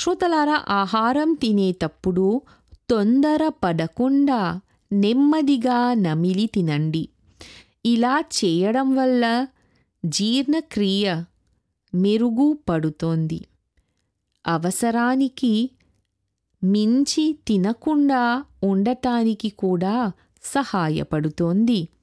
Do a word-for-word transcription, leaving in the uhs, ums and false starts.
శ్రోతలారా, ఆహారం తినేటప్పుడు తొందర పడకుండా నెమ్మదిగా నమిలి తినండి. ఇలా చేయడం వల్ల జీర్ణక్రియ మెరుగుపడుతోంది. అవసరానికి మించి తినకుండా ఉండటానికి కూడా సహాయపడుతోంది.